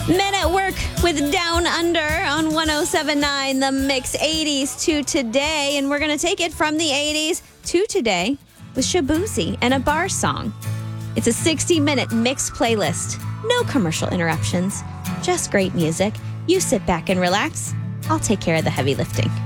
Men at Work with Down Under on 107.9 The Mix, 80s to today. And we're going to take it from the 80s to today with Shaboozey and a bar song. It's a 60-minute mix playlist. No commercial interruptions. Just great music. You sit back and relax. I'll take care of the heavy lifting.